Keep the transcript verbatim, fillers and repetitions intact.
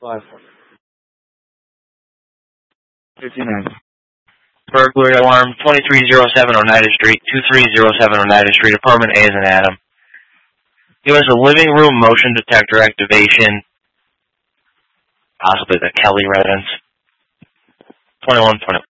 Five. fifty-nine. Burglary alarm twenty-three oh seven Oneida Street, two three oh seven Oneida Street, apartment A is an Adam. Give us a living room motion detector activation, possibly the Kelly residence. twenty-one twenty.